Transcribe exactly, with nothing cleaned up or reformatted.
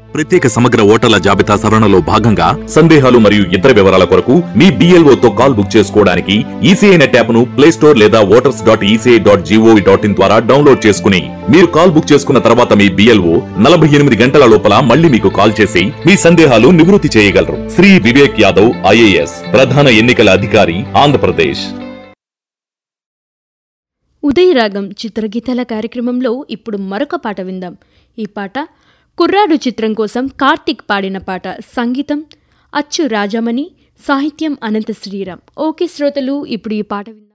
ప్రత్యేక సమగ్ర ఓటర్ల జాబితా సవరణలో భాగంగా సందేహాలు మరియు ఇతర వివరాల కొరకు మీ బిఎల్ఓ తో కాల్ బుక్ చేసుకోవడానికి ఈసీఐ నెట్ యాప్ ను ప్లే స్టోర్ లేదా voters dot ECI dot GOV dot in ద్వారా డౌన్లోడ్ చేసుకుని మీరు కాల్ బుక్ చేసుకున్న తర్వాత మీ బిఎల్ఓ నలభై ఎనిమిది గంటల లోపల మళ్ళీ మీకు కాల్ చేసి మీ సందేహాలు నివృత్తి చేయగలరు. శ్రీ వివేక్ యాదవ్ ఐఏఎస్ ప్రధాన ఎన్నికల అధికారి, ఆంధ్రప్రదేశ్. ఉదయరాగం చిత్రగీతాల కార్యక్రమంలో ఇప్పుడు మరొక పాట విందాం. ఈ పాట కుర్రాడు చిత్రం కోసం కార్తిక్ పాడిన పాట. సంగీతం అచ్చు రాజమణి, సాహిత్యం అనంత శ్రీరామ్. ఓకే శ్రోతలు, ఇప్పుడు ఈ పాట విందాం.